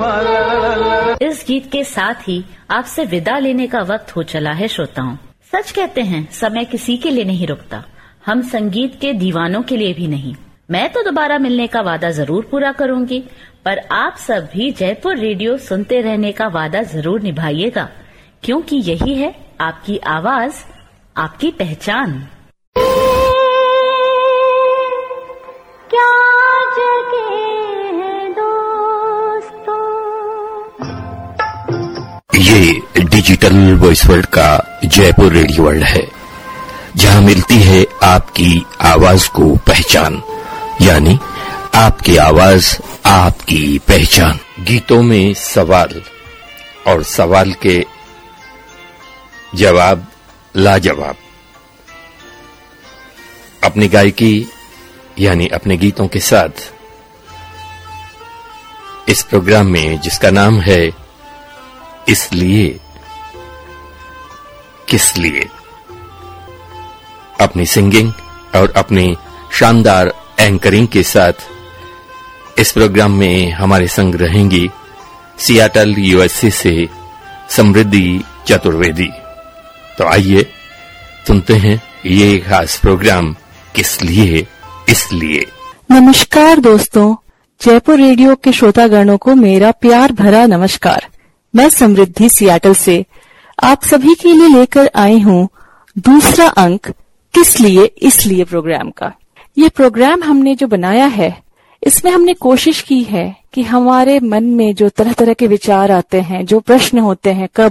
इस गीत के साथ ही आपसे विदा लेने का वक्त हो चला है श्रोताओं। सच कहते हैं, समय किसी के लिए नहीं रुकता, हम संगीत के दीवानों के लिए भी नहीं। मैं तो दोबारा मिलने का वादा जरूर पूरा करूंगी, पर आप सब भी जयपुर रेडियो सुनते रहने का वादा जरूर निभाइएगा, क्योंकि यही है आपकी आवाज, आपकी पहचान। क्या जगह है दोस्तों। ये डिजिटल वॉइस वर्ल्ड का जयपुर रेडियो वर्ल्ड है, जहां मिलती है आपकी आवाज को पहचान, यानी आपकी आवाज आपकी पहचान। गीतों में सवाल और सवाल के जवाब लाजवाब। अपनी गायकी यानी अपने गीतों के साथ इस प्रोग्राम में, जिसका नाम है इसलिए किस लिए, अपनी सिंगिंग और अपनी शानदार एंकरिंग के साथ इस प्रोग्राम में हमारे संग रहेंगी सियाटल यूएसए से समृद्धि चतुर्वेदी। तो आइए सुनते हैं ये खास प्रोग्राम किस लिए इसलिए। नमस्कार दोस्तों, जयपुर रेडियो के श्रोतागणों को मेरा प्यार भरा नमस्कार। मैं समृद्धि सियाटल से आप सभी के लिए लेकर आई हूँ दूसरा अंक किस लिए इसलिए प्रोग्राम का। ये प्रोग्राम हमने जो बनाया है, इसमें हमने कोशिश की है कि हमारे मन में जो तरह तरह के विचार आते हैं, जो प्रश्न होते हैं, कब